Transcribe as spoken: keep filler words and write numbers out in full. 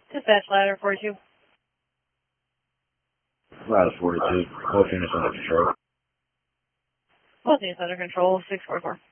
Dispatch ladder forty-two. Ladder forty-two. Both units under control. Both units under control, six four four.